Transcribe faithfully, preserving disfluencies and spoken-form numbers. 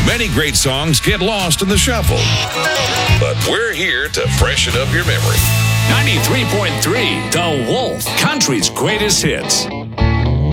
Many great songs get lost in the shuffle. But we're here to freshen up your memory. ninety-three point three, The Wolf, country's greatest hits.